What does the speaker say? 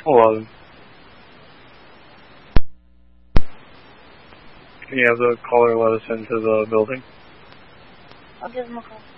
11. Can you have the caller let us into the building? I'll give him a call.